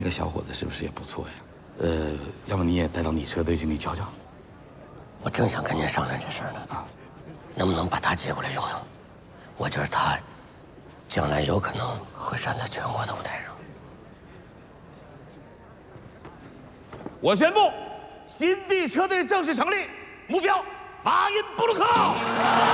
那个小伙子是不是也不错呀？要不你也带到你车队去，你瞧瞧。 我正想跟您商量这事儿呢。啊，能不能把他接过来用用？我觉得他将来有可能会站在全国的舞台上。 我宣布，新地车队正式成立，目标8音布鲁克。